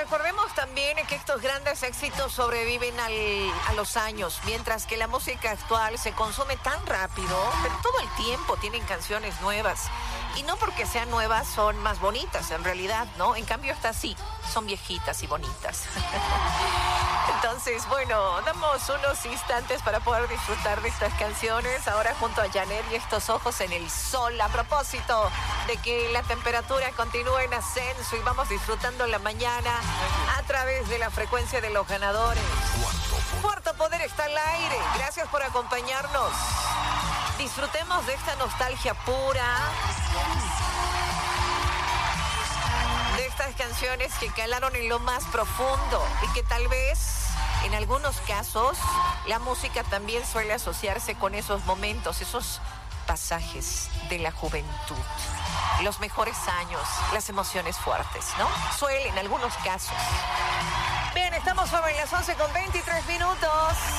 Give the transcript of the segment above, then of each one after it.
recordemos también que estos grandes éxitos sobreviven a los años, mientras que la música actual se consume tan rápido, pero todo el tiempo tienen canciones nuevas. Y no porque sean nuevas son más bonitas, en realidad, ¿no? En cambio, estas sí, son viejitas y bonitas. Entonces, bueno, damos unos instantes para poder disfrutar de estas canciones. Ahora junto a Janet y estos ojos en el sol. A propósito de que la temperatura continúa en ascenso y vamos disfrutando la mañana a través de la frecuencia de los ganadores. Cuarto Poder está al aire. Gracias por acompañarnos. Disfrutemos de esta nostalgia pura, de estas canciones que calaron en lo más profundo y que tal vez, en algunos casos, la música también suele asociarse con esos momentos, esos pasajes de la juventud, los mejores años, las emociones fuertes, ¿no? Suele en algunos casos. Bien, estamos sobre las 11:23.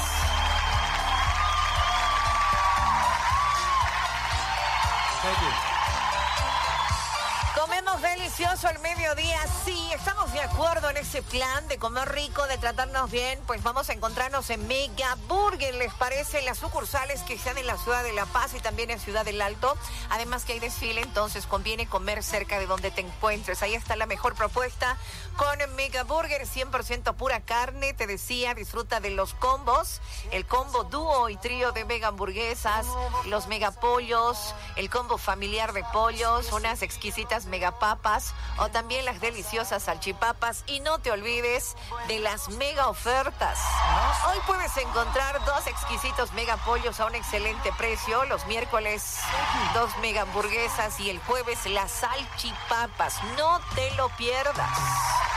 Comemos delicioso al mediodía, sí, estamos de acuerdo en ese plan de comer rico, de tratarnos bien, pues vamos a encontrarnos en Mega Burger, ¿les parece? Las sucursales que están en la ciudad de La Paz y también en Ciudad del Alto, además que hay desfile, entonces conviene comer cerca de donde te encuentres, ahí está la mejor propuesta con Mega Burger, 100% pura carne, te decía, disfruta de los combos, el combo dúo y trío de mega hamburguesas, los mega pollos, el combo familiar de pollos, unas exquisitas megapapas o también las deliciosas salchipapas y no te olvides de las mega ofertas. Hoy puedes encontrar 2 exquisitos mega pollos a un excelente precio, los miércoles 2 mega hamburguesas y el jueves las salchipapas. No te lo pierdas.